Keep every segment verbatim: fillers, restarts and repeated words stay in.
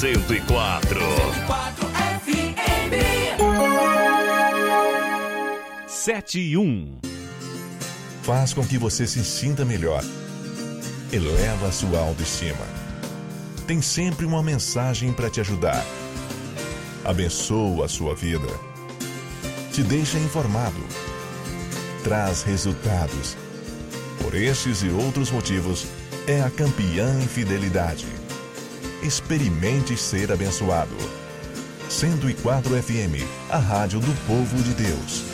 cento e quatro. cento e quatro F M. sete e um. Faz com que você se sinta melhor. Eleva a sua autoestima. Tem sempre uma mensagem para te ajudar. Abençoa a sua vida. Te deixa informado. Traz resultados. Por estes e outros motivos, é a campeã em fidelidade. Experimente ser abençoado. cento e quatro F M, a rádio do povo de Deus.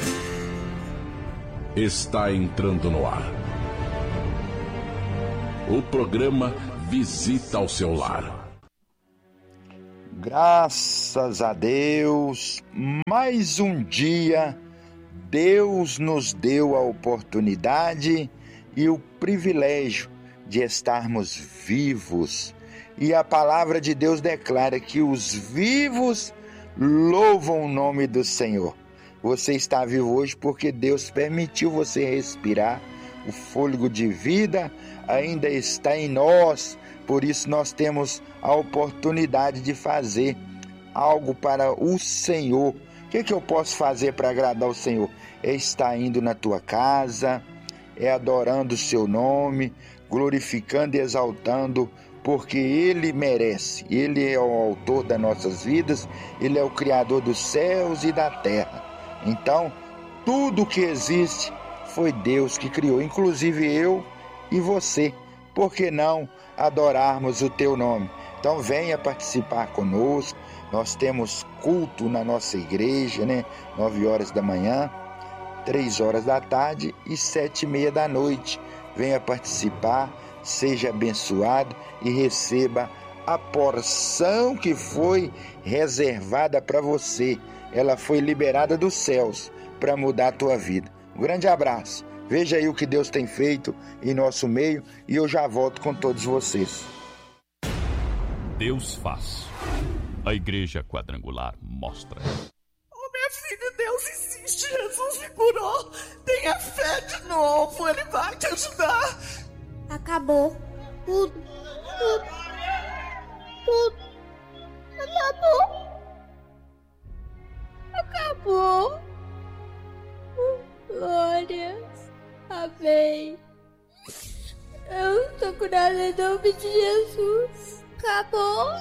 Está entrando no ar. O programa Visita ao Seu Lar. Graças a Deus, mais um dia, Deus nos deu a oportunidade e o privilégio de estarmos vivos. E a palavra de Deus declara que os vivos louvam o nome do Senhor. Você está vivo hoje porque Deus permitiu você respirar. O fôlego de vida ainda está em nós. Por isso nós temos a oportunidade de fazer algo para o Senhor. O que, que eu posso fazer para agradar o Senhor? É estar indo na tua casa, é adorando o seu nome, glorificando e exaltando, porque Ele merece. Ele é o autor das nossas vidas, Ele é o Criador dos céus e da terra. Então, tudo que existe foi Deus que criou, inclusive eu e você. Por que não adorarmos o teu nome? Então venha participar conosco. Nós temos culto na nossa igreja, né? nove horas da manhã, três horas da tarde e sete e meia da noite. Venha participar, seja abençoado e receba a porção que foi reservada para você. Ela foi liberada dos céus para mudar a tua vida. Um grande abraço. Veja aí o que Deus tem feito em nosso meio e eu já volto com todos vocês. Deus faz. A Igreja Quadrangular mostra. Oh, minha filha, Deus existe. Jesus me curou. Tenha fé de novo. Ele vai te ajudar. Acabou. Tudo. Tudo. Tudo. Acabou. Acabou. Glórias. Amém. Eu estou curada em nome de Jesus. Acabou.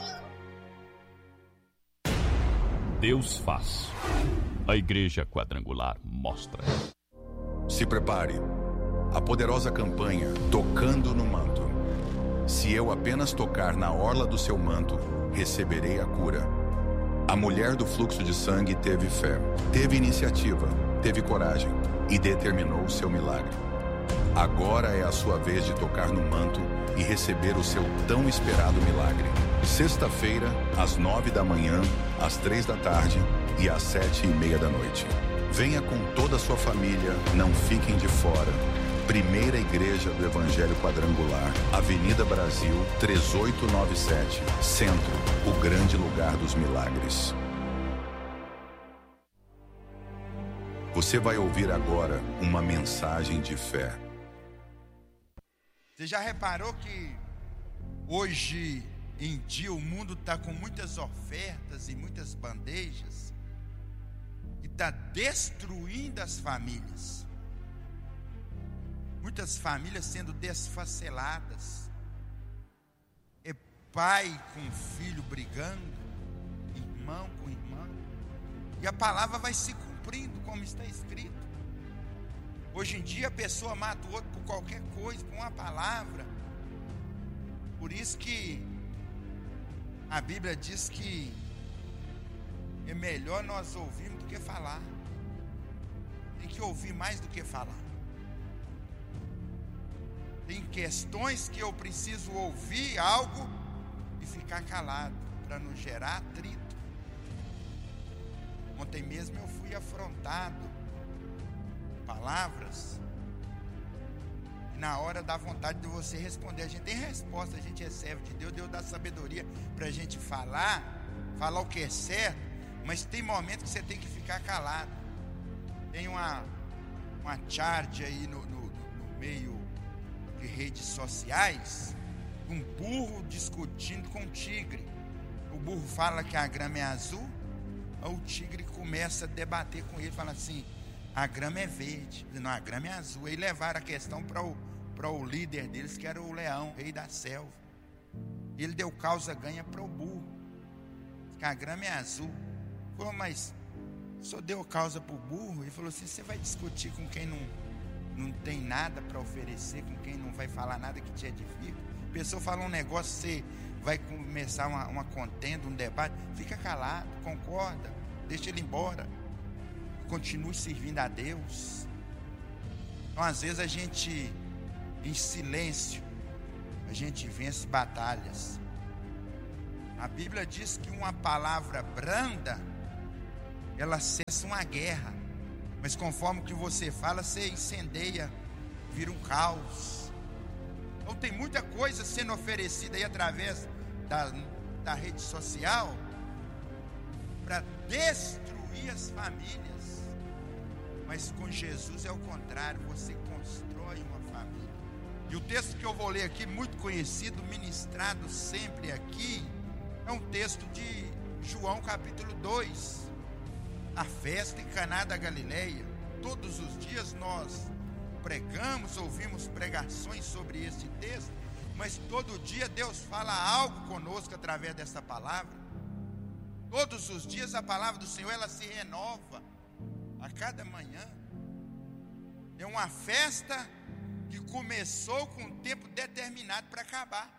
Deus faz. A Igreja Quadrangular mostra. Se prepare. A poderosa campanha Tocando no Manto. Se eu apenas tocar na orla do seu manto, receberei a cura. A mulher do fluxo de sangue teve fé, teve iniciativa, teve coragem e determinou o seu milagre. Agora é a sua vez de tocar no manto e receber o seu tão esperado milagre. Sexta-feira, às nove da manhã, às três da tarde e às sete e meia da noite. Venha com toda a sua família, não fiquem de fora. Primeira Igreja do Evangelho Quadrangular, Avenida Brasil, três oito nove sete, Centro, o grande lugar dos milagres. Você vai ouvir agora uma mensagem de fé. Você já reparou que hoje em dia o mundo está com muitas ofertas e muitas bandejas e está destruindo as famílias? Muitas famílias sendo desfaceladas. É pai com filho brigando, irmão com irmão. E a palavra vai se cumprindo como está escrito. Hoje em dia a pessoa mata o outro por qualquer coisa, por uma palavra. Por isso que a Bíblia diz que é melhor nós ouvirmos do que falar. Tem que ouvir mais do que falar. Tem questões que eu preciso ouvir algo e ficar calado, para não gerar atrito. Ontem mesmo eu fui afrontado com palavras, e na hora dá vontade de você responder. A gente tem resposta, a gente recebe de Deus, Deus dá sabedoria para a gente falar, falar o que é certo, mas tem momentos que você tem que ficar calado. Tem uma, uma charge aí no, no, no meio de redes sociais, um burro discutindo com um tigre. o burro fala que a grama é azul, aí o tigre começa a debater com ele, fala assim, a grama é verde, não, a grama é azul. Aí levaram a questão para o, para o líder deles, que era o leão, rei da selva. Ele deu causa ganha para o burro, que a grama é azul. Falou, mas só deu causa para o burro? Ele falou assim, você vai discutir com quem não, não tem nada para oferecer, com quem não vai falar nada que te edifica? A pessoa fala um negócio, você vai começar uma, uma contenda, um debate, fica calado, concorda, deixa ele embora, continue servindo a Deus. Então às vezes a gente, em silêncio, a gente vence batalhas. A Bíblia diz que uma palavra branda, ela cessa uma guerra, mas conforme o que você fala, você incendeia, vira um caos. Então tem muita coisa sendo oferecida aí através da, da rede social para destruir as famílias, mas com Jesus é o contrário, você constrói uma família. E o texto que eu vou ler aqui, muito conhecido, ministrado sempre aqui, é um texto de João capítulo dois, a festa em Caná da Galileia. Todos os dias nós pregamos, ouvimos pregações sobre esse texto, mas todo dia Deus fala algo conosco através dessa palavra. Todos os dias a palavra do Senhor, ela se renova a cada manhã. É uma festa que começou com um tempo determinado para acabar.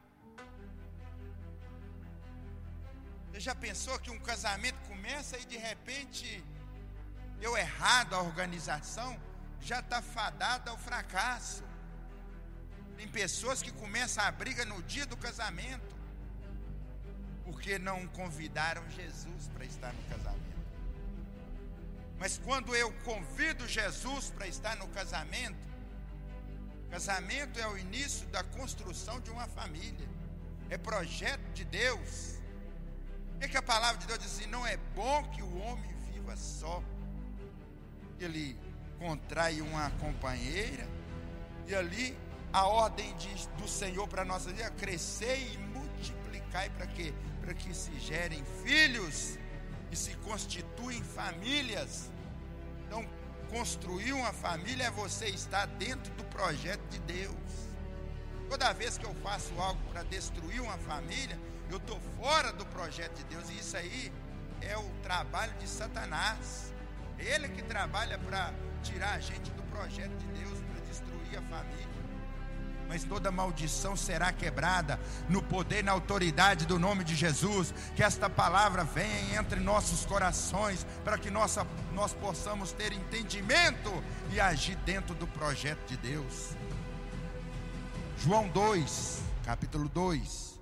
Você já pensou que um casamento começa e de repente deu errado a organização, já está fadado ao fracasso? Tem pessoas que começam a briga no dia do casamento, porque não convidaram Jesus para estar no casamento. Mas quando eu convido Jesus para estar no casamento, casamento é o início da construção de uma família, é projeto de Deus. O que a palavra de Deus diz assim? Não é bom que o homem viva só. Ele contrai uma companheira, e ali a ordem de, do Senhor para a nossa vida é crescer e multiplicar. Para quê? Para que se gerem filhos e se constituem famílias. Então, construir uma família é você estar dentro do projeto de Deus. Toda vez que eu faço algo para destruir uma família, eu estou fora do projeto de Deus. E isso aí é o trabalho de Satanás. É ele que trabalha para tirar a gente do projeto de Deus, para destruir a família. Mas toda maldição será quebrada no poder e na autoridade do nome de Jesus. Que esta palavra venha entre nossos corações, para que nossa, nós possamos ter entendimento e agir dentro do projeto de Deus. João dois, capítulo dois,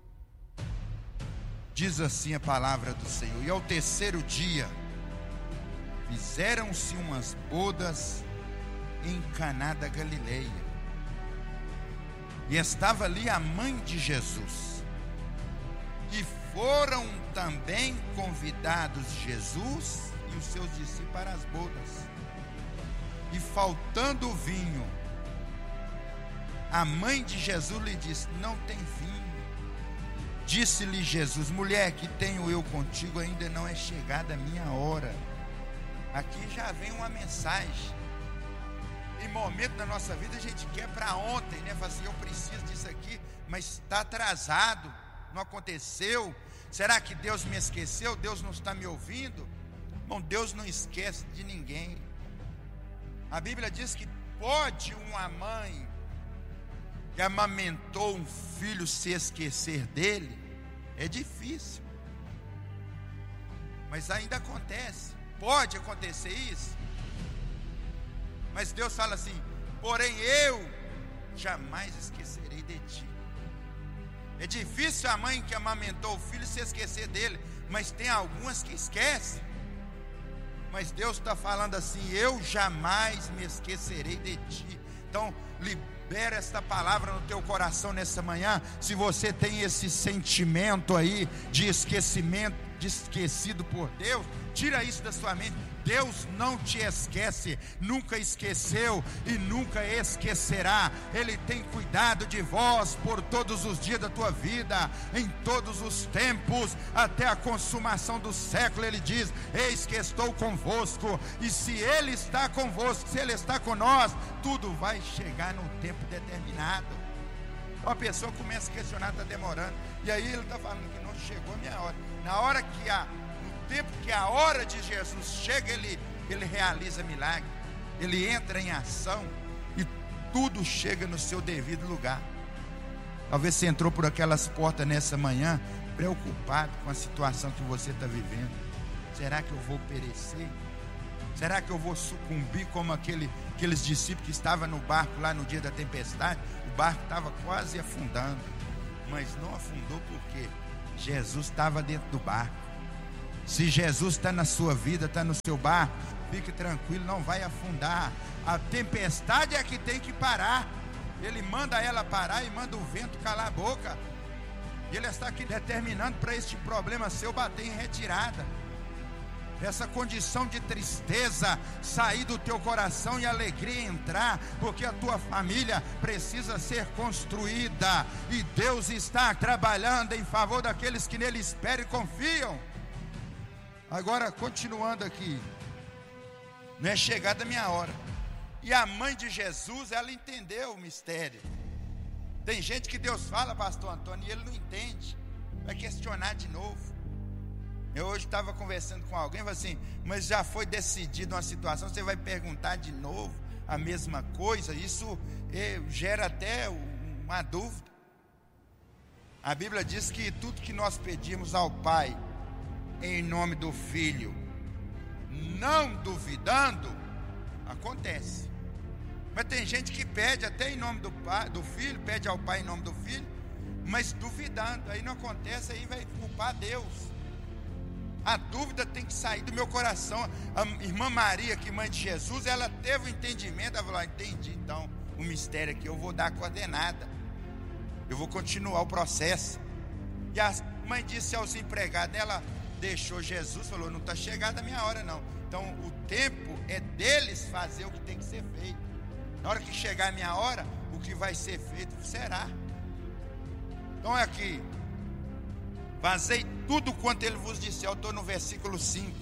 diz assim a palavra do Senhor: e ao terceiro dia fizeram-se umas bodas em Caná da Galileia, e estava ali a mãe de Jesus, e foram também convidados Jesus e os seus discípulos para as bodas. E faltando o vinho, a mãe de Jesus lhe disse: não tem vinho. Disse-lhe Jesus: mulher, que tenho eu contigo, ainda não é chegada a minha hora. Aqui já vem uma mensagem. Em momento da nossa vida a gente quer para ontem, né? Fala assim, eu preciso disso aqui, mas está atrasado, não aconteceu. Será que Deus me esqueceu? Deus não está me ouvindo? Bom, Deus não esquece de ninguém. A Bíblia diz que pode uma mãe que amamentou um filho se esquecer dele? É difícil, mas ainda acontece. Pode acontecer isso. Mas Deus fala assim: porém eu jamais esquecerei de ti. É difícil a mãe que amamentou o filho se esquecer dele, mas tem algumas que esquecem. Mas Deus está falando assim: eu jamais me esquecerei de ti. Então libera esta palavra no teu coração nessa manhã. Se você tem esse sentimento aí de esquecimento, de esquecido por Deus, tira isso da sua mente. Deus não te esquece, nunca esqueceu e nunca esquecerá. Ele tem cuidado de vós por todos os dias da tua vida, em todos os tempos, até a consumação do século. Ele diz: eis que estou convosco. E se Ele está convosco, se Ele está com nós, tudo vai chegar no tempo determinado. Uma pessoa começa a questionar, está demorando, e aí ele está falando que não chegou a minha hora. Na hora que a No tempo que a hora de Jesus chega, ele, ele realiza milagre, ele entra em ação e tudo chega no seu devido lugar. Talvez você entrou por aquelas portas nessa manhã, preocupado com a situação que você está vivendo. Será que eu vou perecer? Será que eu vou sucumbir como aquele, aqueles discípulos que estavam no barco lá no dia da tempestade? O barco estava quase afundando, mas não afundou porque Jesus estava dentro do barco. Se Jesus está na sua vida, está no seu barco, fique tranquilo, não vai afundar. A tempestade é que tem que parar. Ele manda ela parar e manda o vento calar a boca. E Ele está aqui determinando para este problema seu bater em retirada. Essa condição de tristeza sair do teu coração e alegria entrar, porque a tua família precisa ser construída. E Deus está trabalhando em favor daqueles que nele esperam e confiam. Agora, continuando aqui, não é chegada a minha hora. E a mãe de Jesus, ela entendeu o mistério. Tem gente que Deus fala, pastor Antônio, e ele não entende, vai questionar de novo. Eu hoje estava conversando com alguém, falei assim, mas já foi decidido uma situação, você vai perguntar de novo a mesma coisa? Isso eh, gera até uma dúvida. A Bíblia diz que tudo que nós pedimos ao Pai, em nome do Filho, não duvidando, acontece. Mas tem gente que pede até em nome do, pai, do Filho, pede ao Pai em nome do Filho, mas duvidando, aí não acontece, aí vai culpar Deus. A dúvida tem que sair do meu coração. A irmã Maria, que mãe de Jesus, ela teve o entendimento, ela falou: entendi então o mistério aqui, eu vou dar a coordenada, eu vou continuar o processo. E a mãe disse aos empregados, ela deixou Jesus, falou: não está chegada a minha hora não. Então o tempo é deles fazer o que tem que ser feito. Na hora que chegar a minha hora, o que vai ser feito será. Então é aqui: fazei tudo quanto ele vos disse. Eu estou no versículo cinco.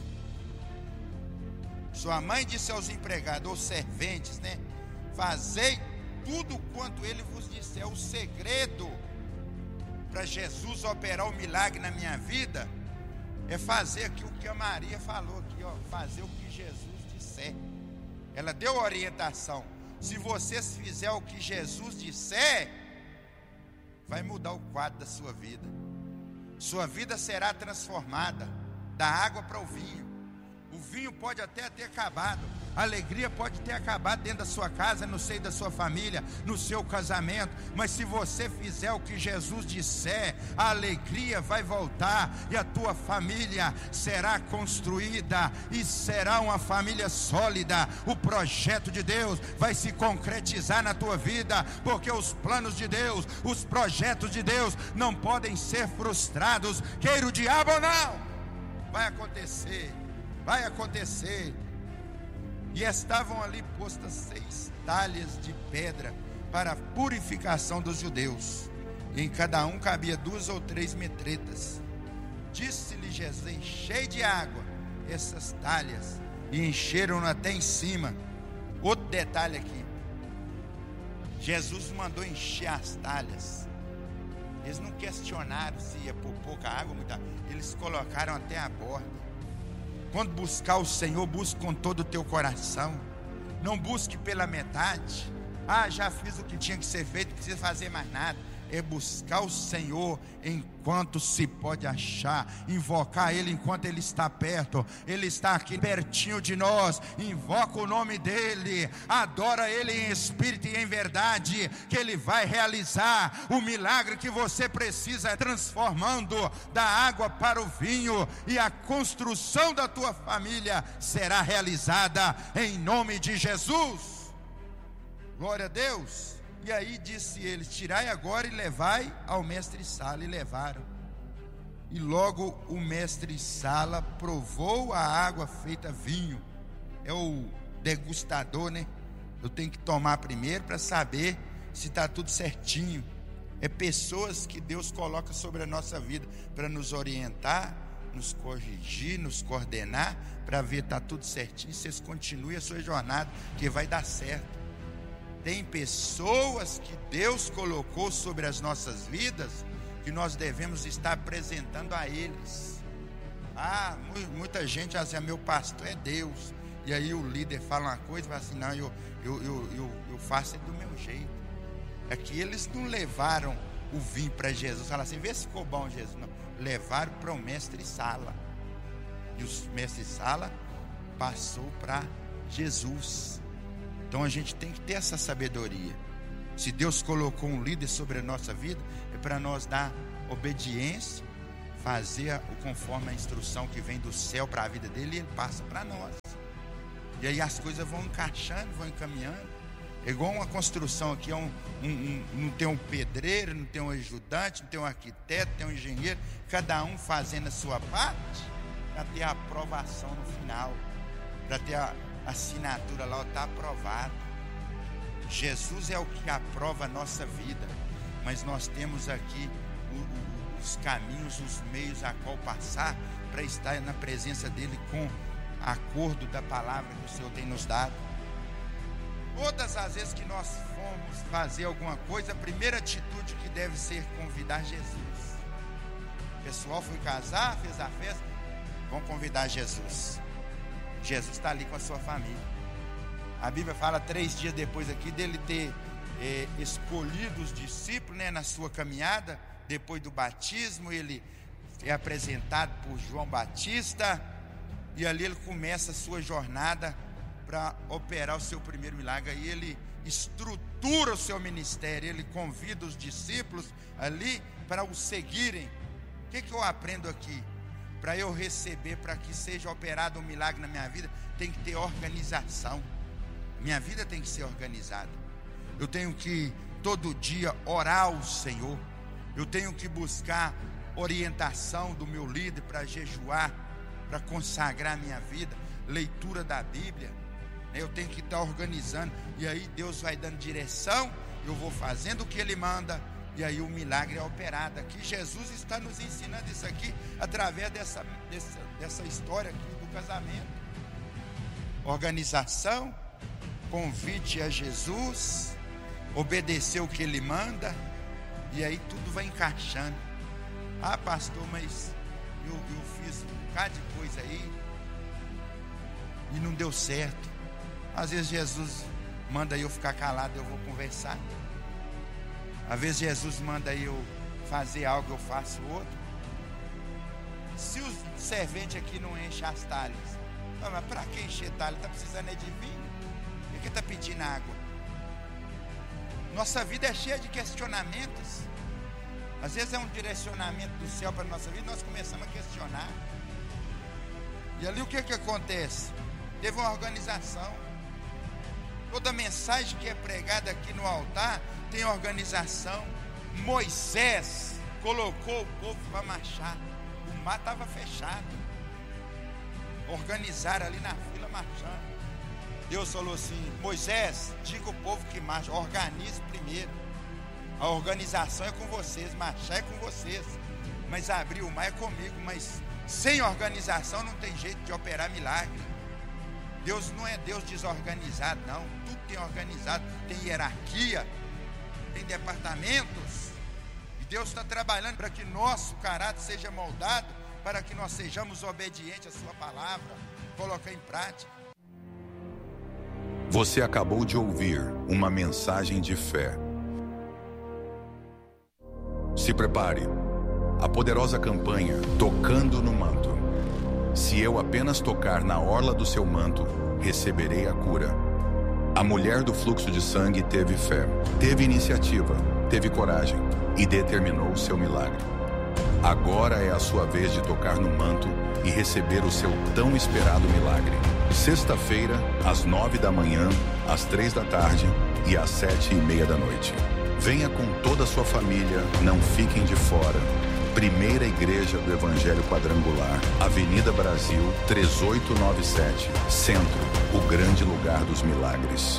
Sua mãe disse aos empregados, ou serventes, né? Fazei tudo quanto ele vos disse. É o segredo para Jesus operar o milagre na minha vida. É fazer aqui o que a Maria falou aqui, ó, fazer o que Jesus disser. Ela deu orientação. Se vocês fizerem o que Jesus disser, vai mudar o quadro da sua vida. Sua vida será transformada da água para o vinho. O vinho pode até ter acabado, a alegria pode ter acabado dentro da sua casa, no seio da sua família, no seu casamento, mas se você fizer o que Jesus disser, a alegria vai voltar e a tua família será construída e será uma família sólida. O projeto de Deus vai se concretizar na tua vida, porque os planos de Deus, os projetos de Deus não podem ser frustrados, queira o diabo ou não, vai acontecer. Vai acontecer. E estavam ali postas seis talhas de pedra para a purificação dos judeus, e em cada um cabia duas ou três metretas. Disse-lhe Jesus: enchei de água essas talhas, e encheram até em cima. Outro detalhe aqui: Jesus mandou encher as talhas. Eles não questionaram se ia por pouca água ou muita, eles colocaram até a borda. Quando buscar o Senhor, busque com todo o teu coração. Não busque pela metade. Ah, já fiz o que tinha que ser feito, não precisa fazer mais nada. É buscar o Senhor enquanto se pode achar, invocar Ele enquanto Ele está perto. Ele está aqui pertinho de nós. Invoca o nome dEle, adora Ele em espírito e em verdade, que Ele vai realizar o milagre que você precisa, transformando da água para o vinho, e a construção da tua família será realizada em nome de Jesus. Glória a Deus. E aí disse ele: tirai agora e levai ao mestre-sala. E levaram. E logo o mestre Sala provou a água feita vinho. É o degustador, né? Eu tenho que tomar primeiro para saber se está tudo certinho. É pessoas que Deus coloca sobre a nossa vida para nos orientar, nos corrigir, nos coordenar, para ver se está tudo certinho. Vocês continuem a sua jornada, que vai dar certo. Tem pessoas que Deus colocou sobre as nossas vidas, que nós devemos estar apresentando a eles. Ah, muita gente acha, meu pastor é Deus. E aí o líder fala uma coisa e fala assim, não, eu, eu, eu, eu, eu faço é do meu jeito. É que eles não levaram o vinho para Jesus. Fala assim, vê se ficou bom, Jesus. Não, levaram para o mestre Sala. E o mestre Sala passou para Jesus. Então a gente tem que ter essa sabedoria. Se Deus colocou um líder sobre a nossa vida, é para nós dar obediência, fazer o conforme a instrução que vem do céu para a vida dele, e ele passa para nós. E aí as coisas vão encaixando, vão encaminhando. É igual uma construção aqui, é um, um, um, não tem um pedreiro, não tem um ajudante, não tem um arquiteto, tem um engenheiro, cada um fazendo a sua parte, para ter a aprovação no final, para ter a assinatura lá, está aprovado. Jesus é o que aprova a nossa vida, mas nós temos aqui o, o, os caminhos, os meios a qual passar para estar na presença dele com acordo da palavra que o Senhor tem nos dado. Todas as vezes que nós formos fazer alguma coisa, a primeira atitude que deve ser convidar Jesus. O pessoal foi casar, fez a festa, vão convidar Jesus. Jesus está ali com a sua família. A Bíblia fala três dias depois aqui dele ter eh, escolhido os discípulos, né, na sua caminhada. Depois do batismo, ele é apresentado por João Batista, e ali ele começa a sua jornada para operar o seu primeiro milagre. Aí ele estrutura o seu ministério, ele convida os discípulos ali para o seguirem. O que, que eu aprendo aqui? Para eu receber, para que seja operado um milagre na minha vida, tem que ter organização. Minha vida tem que ser organizada. Eu tenho que todo dia orar ao Senhor. Eu tenho que buscar orientação do meu líder para jejuar, para consagrar a minha vida, leitura da Bíblia. Eu tenho que estar organizando, e aí Deus vai dando direção, eu vou fazendo o que Ele manda, e aí o milagre é operado. Aqui Jesus está nos ensinando isso aqui, através dessa, dessa, dessa história aqui do casamento. Organização, convite a Jesus, obedecer o que Ele manda, e aí tudo vai encaixando. Ah, pastor, mas eu, eu fiz um bocado de coisa aí e não deu certo. Às vezes Jesus manda eu ficar calado, eu vou conversar. Às vezes Jesus manda eu fazer algo, eu faço outro. Se o servente aqui não enche as talhas, não, mas para que encher talha? Está precisando é de vinho. Por que está pedindo água? Nossa vida é cheia de questionamentos. Às vezes é um direcionamento do céu para a nossa vida, nós começamos a questionar. E ali o que que acontece? Teve uma organização. Toda mensagem que é pregada aqui no altar tem organização. Moisés colocou o povo para marchar. O mar estava fechado. Organizaram ali na fila marchando. Deus falou assim: Moisés, diga o povo que marcha, organize primeiro. A organização é com vocês, marchar é com vocês, mas abrir o mar é comigo. Mas sem organização não tem jeito de operar milagre. Deus não é Deus desorganizado, não. Tudo tem organizado, tem hierarquia, tem departamentos. E Deus está trabalhando para que nosso caráter seja moldado, para que nós sejamos obedientes à sua palavra, colocar em prática. Você acabou de ouvir uma mensagem de fé. Se prepare. A poderosa campanha Tocando no Manto. Se eu apenas tocar na orla do seu manto, receberei a cura. A mulher do fluxo de sangue teve fé, teve iniciativa, teve coragem e determinou o seu milagre. Agora é a sua vez de tocar no manto e receber o seu tão esperado milagre. Sexta-feira, às nove da manhã, às três da tarde e às sete e meia da noite. Venha com toda a sua família, não fiquem de fora. Primeira Igreja do Evangelho Quadrangular, Avenida Brasil, três oito nove sete, Centro, o grande lugar dos milagres.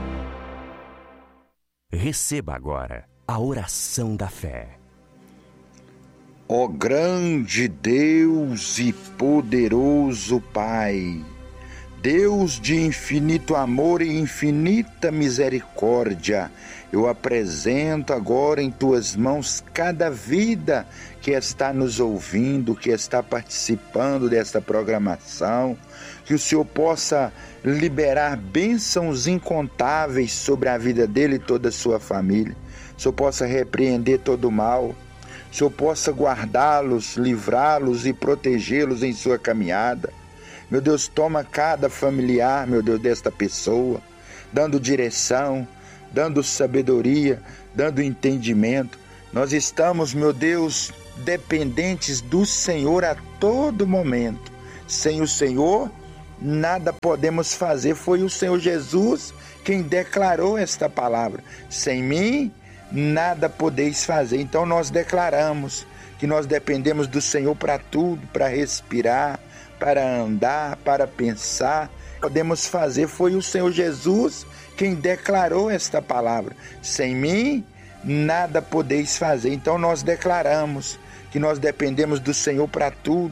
Receba agora a oração da fé. Ó grande Deus e poderoso Pai, Deus de infinito amor e infinita misericórdia, eu apresento agora em Tuas mãos cada vida que está nos ouvindo, que está participando desta programação, que o Senhor possa liberar bênçãos incontáveis sobre a vida dele e toda a sua família. O Senhor possa repreender todo o mal, o Senhor possa guardá-los, livrá-los e protegê-los em sua caminhada. Meu Deus, toma cada familiar, meu Deus, desta pessoa, dando direção, dando sabedoria, dando entendimento. Nós estamos, meu Deus, dependentes do Senhor a todo momento. Sem o Senhor, nada podemos fazer. Foi o Senhor Jesus quem declarou esta palavra. Sem mim, nada podeis fazer. Então nós declaramos que nós dependemos do Senhor para tudo, para respirar, para andar, para pensar. Podemos fazer, foi o Senhor Jesus quem declarou esta palavra. Sem mim, nada podeis fazer. Então nós declaramos que nós dependemos do Senhor para tudo,